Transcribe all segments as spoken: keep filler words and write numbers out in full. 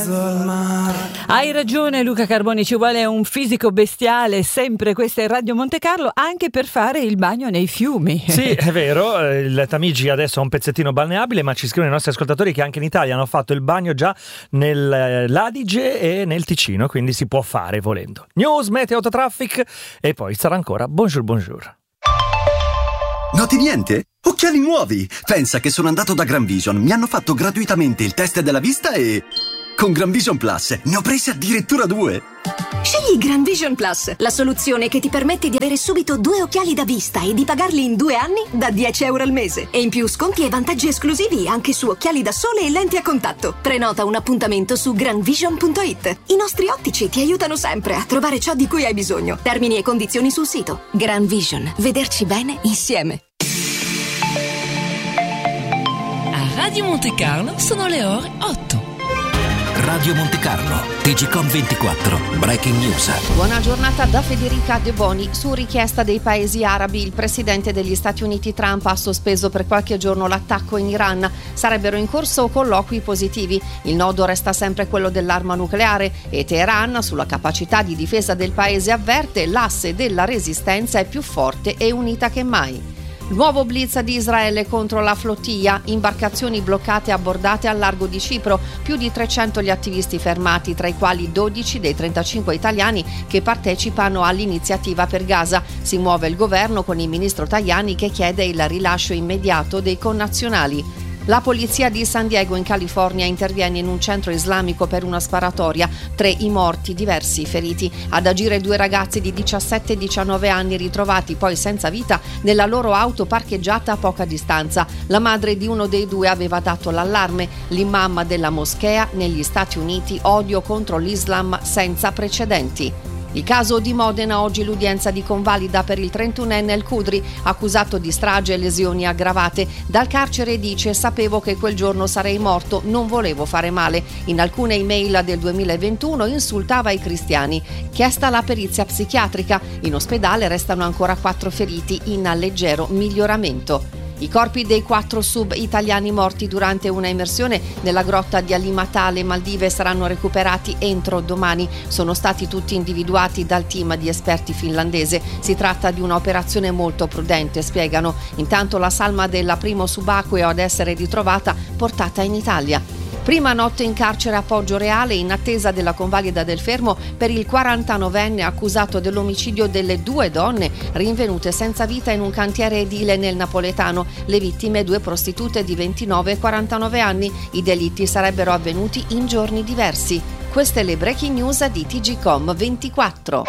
mezzo al mare. Hai ragione Luca Carboni, ci vuole un fisico bestiale, sempre. Questa è Radio Monte Carlo, anche per fare il bagno nei fiumi. Sì, è vero, il Tamigi adesso ha un pezzettino balneabile, ma ci scrivono i nostri ascoltatori che anche in Italia hanno fatto il bagno già nell'Adige e nel Ticino, quindi si può fare volendo. News, meteo, autotraffic e poi sarà ancora bonjour bonjour. Noti niente? Occhiali nuovi! Pensa che sono andato da Gran Vision, mi hanno fatto gratuitamente il test della vista e... con Gran Vision Plus ne ho presi addirittura due! Scegli Gran Vision Plus, la soluzione che ti permette di avere subito due occhiali da vista e di pagarli in due anni da dieci euro al mese. E in più sconti e vantaggi esclusivi anche su occhiali da sole e lenti a contatto. Prenota un appuntamento su granvision punto it. I nostri ottici ti aiutano sempre a trovare ciò di cui hai bisogno. Termini e condizioni sul sito. Gran Vision. Vederci bene insieme. A Radio Monte Carlo sono le ore otto. Radio Monte Carlo, T G Com ventiquattro, Breaking News. Buona giornata da Federica De Boni. Su richiesta dei paesi arabi, il presidente degli Stati Uniti Trump ha sospeso per qualche giorno l'attacco in Iran. Sarebbero in corso colloqui positivi. Il nodo resta sempre quello dell'arma nucleare e Teheran, sulla capacità di difesa del paese, avverte: l'asse della resistenza è più forte e unita che mai. Nuovo blitz di Israele contro la flottiglia, imbarcazioni bloccate e abbordate al largo di Cipro, più di trecento gli attivisti fermati, tra i quali dodici dei trentacinque italiani che partecipano all'iniziativa per Gaza. Si muove il governo con il ministro Tajani che chiede il rilascio immediato dei connazionali. La polizia di San Diego in California interviene in un centro islamico per una sparatoria, tre i morti, diversi i feriti. Ad agire due ragazzi di diciassette e diciannove anni ritrovati poi senza vita nella loro auto parcheggiata a poca distanza. La madre di uno dei due aveva dato l'allarme. L'imam della moschea negli Stati Uniti: odio contro l'Islam senza precedenti. Il caso di Modena, oggi l'udienza di convalida per il trentunenne El Kudri, accusato di strage e lesioni aggravate. Dal carcere dice: sapevo che quel giorno sarei morto, non volevo fare male. In alcune email del duemilaventuno insultava i cristiani. Chiesta la perizia psichiatrica. In ospedale restano ancora quattro feriti in leggero miglioramento. I corpi dei quattro sub italiani morti durante una immersione nella grotta di Alimata alle Maldive saranno recuperati entro domani. Sono stati tutti individuati dal team di esperti finlandese. Si tratta di un'operazione molto prudente, spiegano. Intanto la salma della primo subacqueo ad essere ritrovata portata in Italia. Prima notte in carcere a Poggioreale in attesa della convalida del fermo per il quarantanovenne accusato dell'omicidio delle due donne rinvenute senza vita in un cantiere edile nel napoletano. Le vittime, due prostitute di ventinove e quarantanove anni. I delitti sarebbero avvenuti in giorni diversi. Queste le breaking news di T G Com ventiquattro.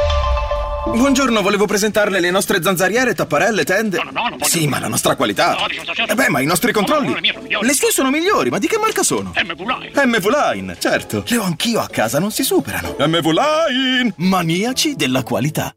Buongiorno, volevo presentarle le nostre zanzariere, tapparelle, tende. No, no, no, non sì, ma la nostra qualità. No, dico, Eh beh, ma i nostri controlli. No, no, le mie sono migliori. Le sue sono migliori, ma di che marca sono? M V Line. M V Line, certo. Le ho anch'io a casa, non si superano. M V Line, maniaci della qualità.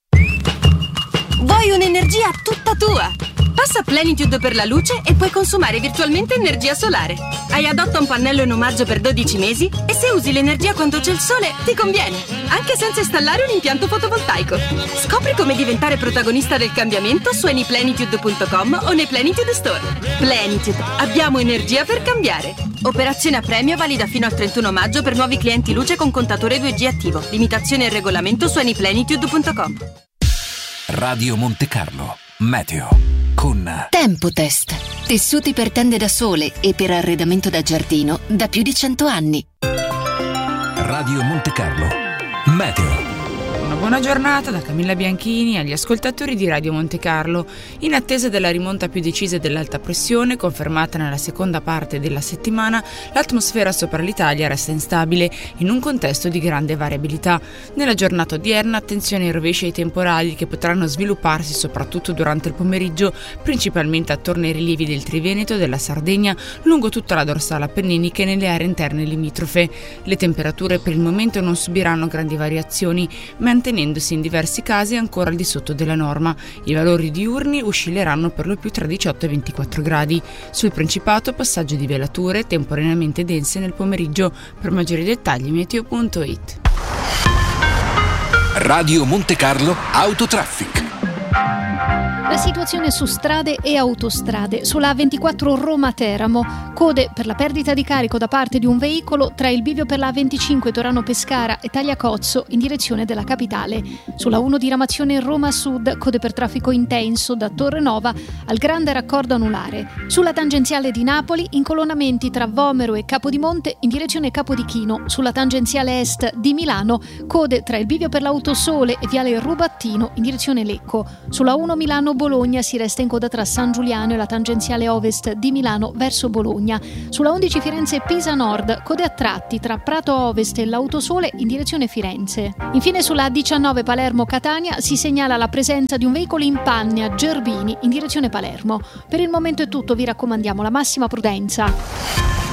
Vuoi un'energia tutta tua? Passa Plenitude per la luce e puoi consumare virtualmente energia solare. Hai Adotta un pannello in omaggio per dodici mesi e se usi l'energia quando c'è il sole ti conviene, anche senza installare un impianto fotovoltaico. Scopri come diventare protagonista del cambiamento su anyplenitude punto com o nei Plenitude Store. Plenitude, abbiamo energia per cambiare. Operazione a premio valida fino al trentuno maggio per nuovi clienti luce con contatore due G attivo. Limitazione e regolamento su anyplenitude punto com. Radio Monte Carlo, meteo con Tempotest, tessuti per tende da sole e per arredamento da giardino da più di cento anni. Radio Monte Carlo, meteo. Una buona giornata da Camilla Bianchini agli ascoltatori di Radio Monte Carlo. In attesa della rimonta più decisa dell'alta pressione, confermata nella seconda parte della settimana, l'atmosfera sopra l'Italia resta instabile in un contesto di grande variabilità. Nella giornata odierna, attenzione ai rovesci e ai temporali che potranno svilupparsi soprattutto durante il pomeriggio, principalmente attorno ai rilievi del Triveneto e della Sardegna, lungo tutta la dorsale appenninica e nelle aree interne limitrofe. Le temperature per il momento non subiranno grandi variazioni, mantenendosi in diversi casi ancora al di sotto della norma. I valori diurni oscilleranno per lo più tra diciotto e ventiquattro gradi. Sul Principato passaggio di velature temporaneamente dense nel pomeriggio. Per maggiori dettagli meteo punto it. Radio Monte Carlo Autotraffic. La situazione su strade e autostrade. Sulla A ventiquattro Roma-Teramo, Code per la perdita di carico da parte di un veicolo tra il bivio per la A venticinque Torano-Pescara e Tagliacozzo in direzione della capitale. Sulla uno diramazione Roma Sud, code per traffico intenso da Torre Nova al grande raccordo anulare. Sulla tangenziale di Napoli, incolonnamenti tra Vomero e Capodimonte in direzione Capodichino. Sulla tangenziale est di Milano, code tra il bivio per l'Autosole e viale Rubattino in direzione Lecco. Sulla uno Milano-Bologna si resta in coda tra San Giuliano e la tangenziale ovest di Milano verso Bologna. Sulla undici Firenze-Pisa Nord, code a tratti tra Prato Ovest e l'Autosole in direzione Firenze. Infine sulla A diciannove Palermo-Catania si segnala la presenza di un veicolo in panne a Gerbini in direzione Palermo. Per il momento è tutto, vi raccomandiamo la massima prudenza.